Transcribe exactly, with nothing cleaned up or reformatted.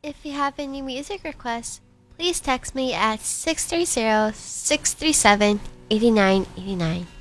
If you have any music requests, please text me at six three zero, six three seven, eight nine eight nine.